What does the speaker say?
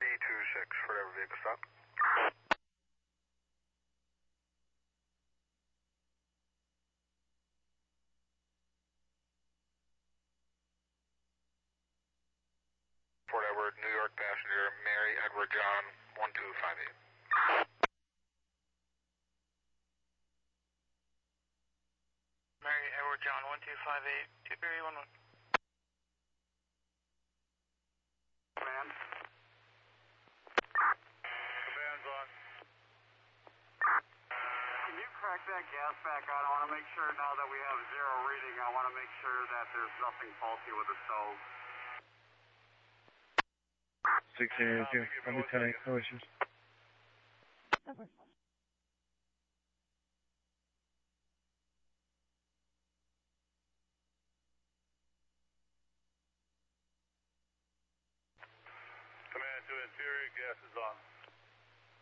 326, whatever vehicle stop. Fort Edward, New York passenger, Mary Edward John, 1258. Mary Edward John, 1258, 2311. Command. Command's on. Can you crack that gas back on? I want to make sure now that we have zero reading, I want to make sure that there's nothing faulty with the stove. 1682, I'll be 10, no issues. Over. Command to interior, gas is on.